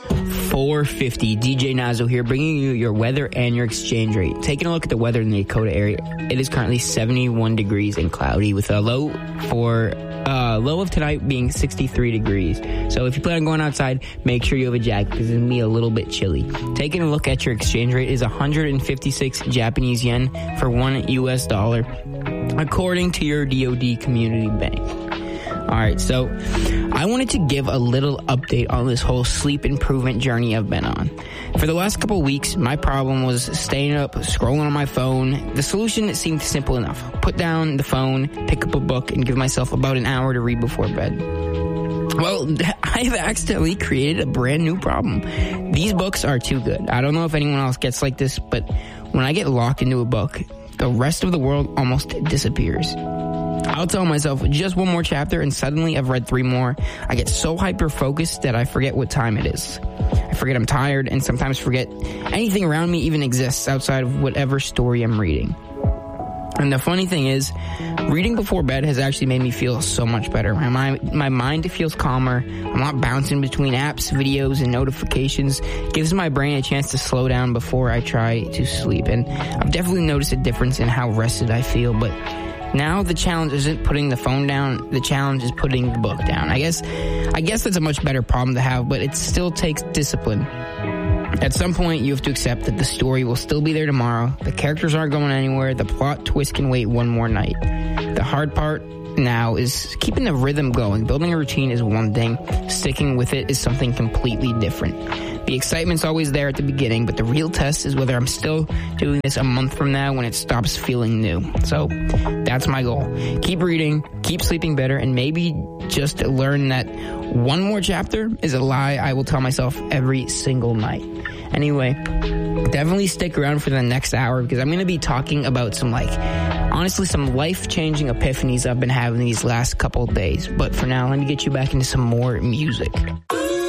4:50. DJ Nazo here, bringing you your weather and your exchange rate. Taking a look at the weather in the Dakota area. It is currently 71 degrees and cloudy with a low of tonight being 63 degrees. So if you plan on going outside, make sure you have a jacket because it's going to be a little bit chilly. Taking a look at your exchange rate is 156 Japanese yen for $1 US, according to your DoD Community Bank. All right, so I wanted to give a little update on this whole sleep improvement journey I've been on. For the last couple of weeks, my problem was staying up, scrolling on my phone. The solution seemed simple enough. Put down the phone, pick up a book, and give myself about an hour to read before bed. Well, I've accidentally created a brand new problem. These books are too good. I don't know if anyone else gets like this, but when I get locked into a book, the rest of the world almost disappears. I'll tell myself just one more chapter and suddenly I've read 3 more. I get so hyper-focused that I forget what time it is. I forget I'm tired and sometimes forget anything around me even exists outside of whatever story I'm reading. And the funny thing is, reading before bed has actually made me feel so much better. My mind feels calmer. I'm not bouncing between apps, videos, and notifications. It gives my brain a chance to slow down before I try to sleep. And I've definitely noticed a difference in how rested I feel, but now the challenge isn't putting the phone down, the challenge is putting the book down. I guess that's a much better problem to have, but it still takes discipline. At some point, you have to accept that the story will still be there tomorrow, the characters aren't going anywhere, the plot twist can wait one more night. The hard part now is keeping the rhythm going. Building a routine is one thing, sticking with it is something completely different. The excitement's always there at the beginning, but the real test is whether I'm still doing this a month from now when it stops feeling new. So that's my goal. Keep reading, keep sleeping better, and maybe just learn that one more chapter is a lie I will tell myself every single night. Anyway, definitely stick around for the next hour because I'm going to be talking about some life-changing epiphanies I've been having these last couple of days. But for now, let me get you back into some more music.